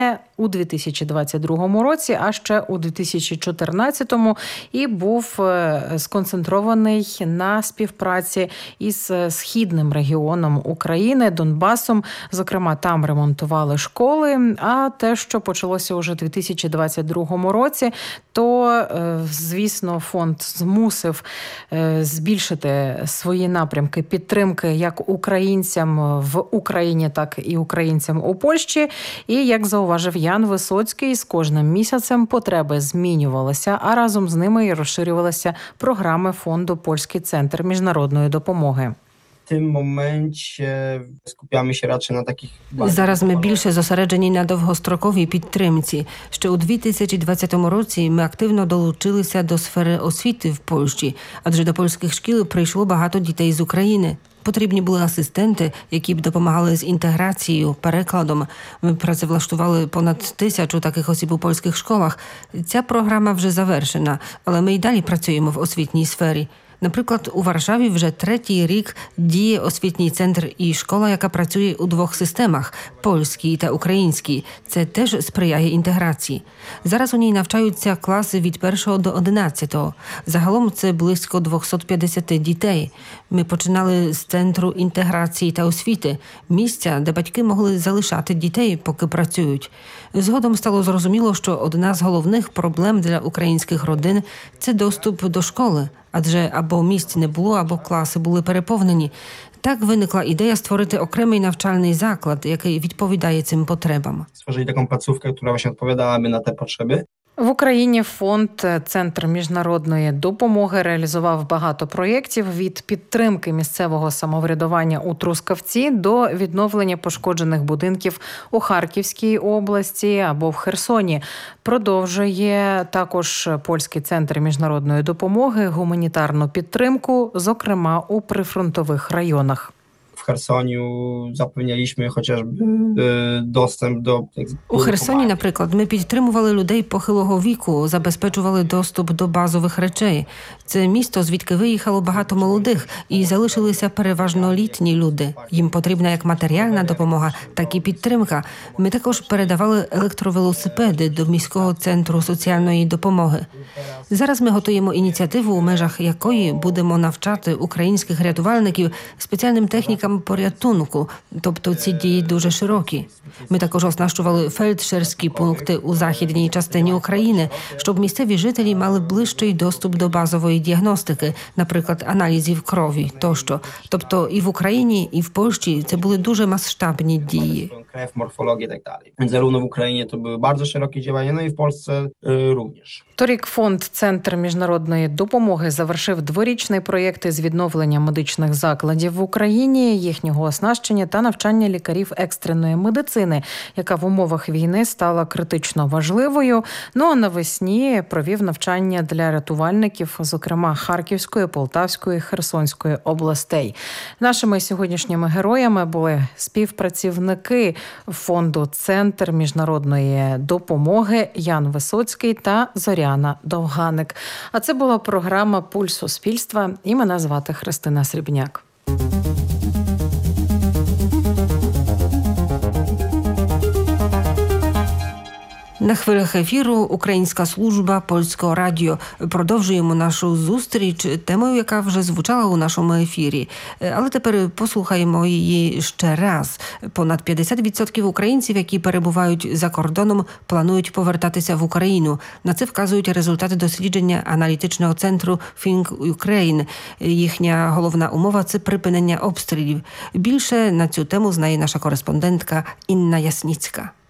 у 2022 році, а ще у 2014-му і був сконцентрований на співпраці із східним регіоном України, Донбасом. Зокрема, там ремонтували школи, а те, що почалося уже у 2022 році, то, звісно, фонд змусив збільшити свої напрямки підтримки як українцям в Україні, так і українцям у Польщі. І, як зауважив Ян Висоцький, з кожним місяцем потреби змінювалися, а разом з ними і розширювалися програми фонду «Польський центр міжнародної допомоги». Зараз ми більше зосереджені на довгостроковій підтримці. Ще у 2020 році ми активно долучилися до сфери освіти в Польщі, адже до польських шкіл прийшло багато дітей з України. Потрібні були асистенти, які б допомагали з інтеграцією, перекладом. Ми працевлаштували понад 1000 таких осіб у польських школах. Ця програма вже завершена, але ми й далі працюємо в освітній сфері. Наприклад, у Варшаві вже 3-й рік діє освітній центр і школа, яка працює у 2 системах – польській та українській. Це теж сприяє інтеграції. Зараз у ній навчаються класи від 1 до 11. Загалом це близько 250 дітей. Ми починали з центру інтеграції та освіти – місця, де батьки могли залишати дітей, поки працюють. Згодом стало зрозуміло, що одна з головних проблем для українських родин – це доступ до школи. Адже або місць не було, або класи були переповнені. Так виникла ідея створити окремий навчальний заклад, який відповідає цим потребам. Створили таку placówkę, яка właśnie відповідала на ті потреби. В Україні фонд «Центр міжнародної допомоги» реалізував багато проєктів від підтримки місцевого самоврядування у Трускавці до відновлення пошкоджених будинків у Харківській області або в Херсоні. Продовжує також Польський центр міжнародної допомоги гуманітарну підтримку, зокрема у прифронтових районах. В Херсоні запевняliśmy chociażby доступ до... У Херсоні, наприклад, ми підтримували людей похилого віку, забезпечували доступ до базових речей. Це місто, звідки виїхало багато молодих, і залишилися переважно літні люди. Їм потрібна як матеріальна допомога, так і підтримка. Ми також передавали електровелосипеди до міського центру соціальної допомоги. Зараз ми готуємо ініціативу, у межах якої будемо навчати українських рятувальників спеціальним технікам порятунку, тобто ці дії дуже широкі. Ми також оснащували фельдшерські пункти у західній частині України, щоб місцеві жителі мали ближчий доступ до базової діагностики, наприклад, аналізів крові тощо. Тобто і в Україні, і в Польщі це були дуже масштабні дії. Krew, morfologię i tak dalej. Więc zarówno w Ukrainie to były bardzo szerokie działania, no i w Polsce również. Торік фонд «Центр міжнародної допомоги» завершив 2-річний проєкт із відновлення медичних закладів в Україні, їхнього оснащення та навчання лікарів екстреної медицини, яка в умовах війни стала критично важливою. Ну а навесні провів навчання для рятувальників, зокрема Харківської, Полтавської, Херсонської областей. Нашими сьогоднішніми героями були співпрацівники фонду «Центр міжнародної допомоги» Ян Висоцький та Зоряна Довганик. А це була програма «Пульс суспільства» і мене звати Христина Срібняк. На хвилях ефіру Українська служба Польського радіо. Продовжуємо нашу зустріч темою, яка вже звучала у нашому ефірі. Але тепер послухаємо її ще раз. Понад 50% українців, які перебувають за кордоном, планують повертатися в Україну. На це вказують результати дослідження аналітичного центру Think Ukraine. Їхня головна умова – це припинення обстрілів. Більше на цю тему знає наша кореспондентка Інна Ясніцька.